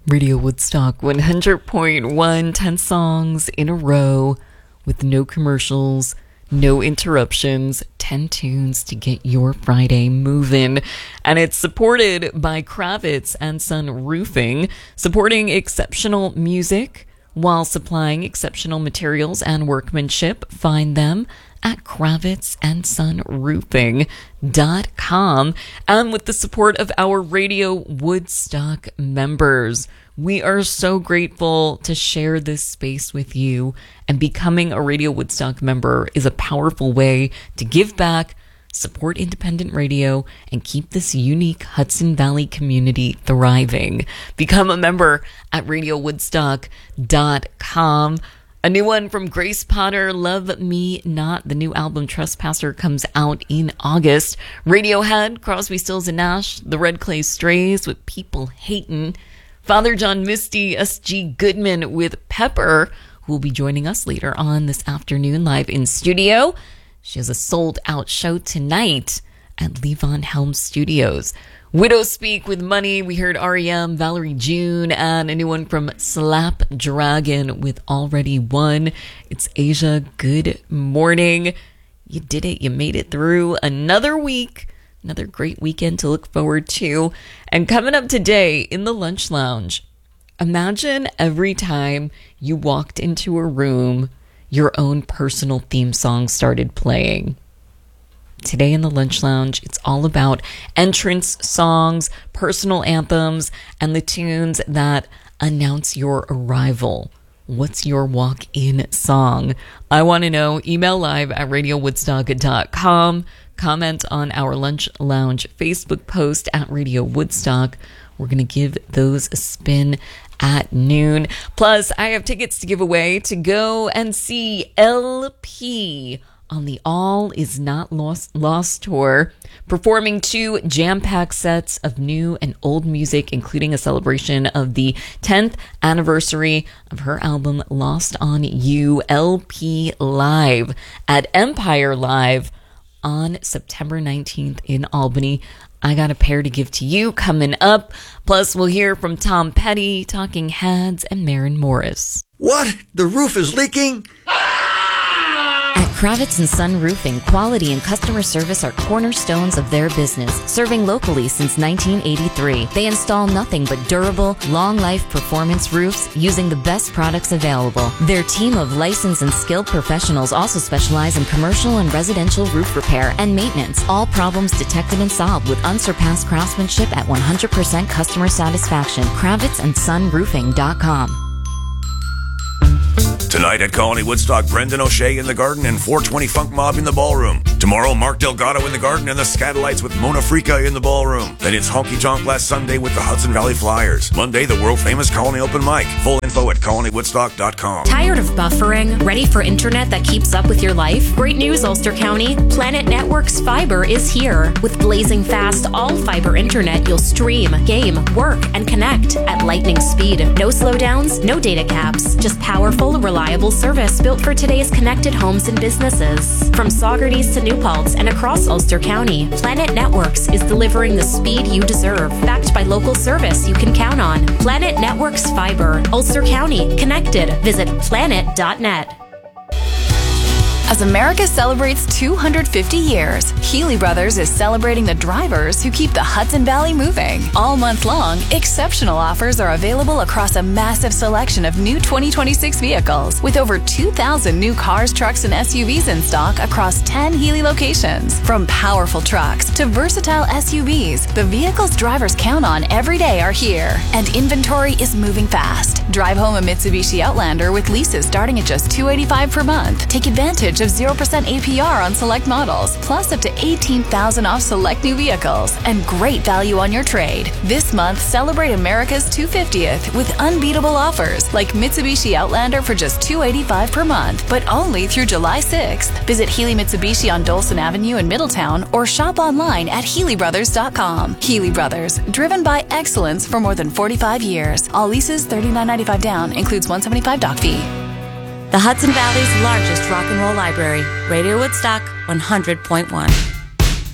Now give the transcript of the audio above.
Radio Woodstock 100.1, 10 songs in a row with no commercials, no interruptions, 10 tunes to get your Friday moving. And it's supported by Kravitz and Son Roofing, supporting exceptional music while supplying exceptional materials and workmanship. Find them at kravitsandsonroofing.com, and with the support of our Radio Woodstock members. We are so grateful to share this space with you, and becoming a Radio Woodstock member is a powerful way to give back, support independent radio, and keep this unique Hudson Valley community thriving. Become a member at radiowoodstock.com. A new one from Grace Potter, Love Me Not. The new album Trespasser comes out in August. Radiohead, Crosby, Stills and Nash, The Red Clay Strays with People Hatin'. Father John Misty, S.G. Goodman with Pepper, who will be joining us later on this afternoon live in studio. She has a sold-out show tonight at Levon Helm Studios. Widow Speak with Money. We heard R.E.M., Valerie June, and a new one from Slap Dragon with Already Won. It's Asia. Good morning. You did it. You made it through another week. Another great weekend to look forward to. And coming up today in the Lunch Lounge, imagine every time you walked into a room, your own personal theme song started playing. Today in the Lunch Lounge, it's all about entrance songs, personal anthems, and the tunes that announce your arrival. What's your walk-in song? I want to know. Email live at radiowoodstock.com. Comment on our Lunch Lounge Facebook post at Radio Woodstock. We're going to give those a spin at noon. Plus, I have tickets to give away to go and see LP on the All Is Not Lost tour, performing 2 jam-packed sets of new and old music, including a celebration of the 10th anniversary of her album Lost on You. LP live at Empire Live on September 19th in Albany. I got a pair to give to you coming up. Plus, we'll hear from Tom Petty, Talking Heads, and Maren Morris. What? The roof is leaking? At Kravitz and Son Roofing, quality and customer service are cornerstones of their business, serving locally since 1983. They install nothing but durable, long-life performance roofs using the best products available. Their team of licensed and skilled professionals also specialize in commercial and residential roof repair and maintenance. All problems detected and solved with unsurpassed craftsmanship at 100% customer satisfaction. KravitzandSonRoofing.com. Tonight at Colony Woodstock, Brendan O'Shea in the Garden and 420 Funk Mob in the Ballroom. Tomorrow, Mark Delgado in the Garden and the Scatolites with Mona Frica in the Ballroom. Then it's Honky Tonk last Sunday with the Hudson Valley Flyers. Monday, the world-famous Colony Open Mic. Full info at colonywoodstock.com. Tired of buffering? Ready for internet that keeps up with your life? Great news, Ulster County. Planet Networks Fiber is here. With blazing fast, all-fiber internet, you'll stream, game, work, and connect at lightning speed. No slowdowns, no data caps. Just powerful, reliable service built for today's connected homes and businesses. From Saugerties to New Paltz and across Ulster County, Planet Networks is delivering the speed you deserve, backed by local service you can count on. Planet Networks Fiber, Ulster County, connected. Visit planet.net. As America celebrates 250 years, Healy Brothers is celebrating the drivers who keep the Hudson Valley moving. All month long, exceptional offers are available across a massive selection of new 2026 vehicles, with over 2,000 new cars, trucks, and SUVs in stock across 10 Healy locations. From powerful trucks to versatile SUVs, the vehicles drivers count on every day are here, and inventory is moving fast. Drive home a Mitsubishi Outlander with leases starting at just $285 per month. Take advantage of 0% APR on select models, plus up to $18,000 off select new vehicles, and great value on your trade. This month, celebrate America's 250th with unbeatable offers like Mitsubishi Outlander for just $285 per month, but only through July 6th. Visit Healy Mitsubishi on Dolson Avenue in Middletown or shop online at HealyBrothers.com. Healy Brothers, driven by excellence for more than 45 years. All leases $39.95 down, includes $175 doc fee. The Hudson Valley's largest rock and roll library, Radio Woodstock 100.1.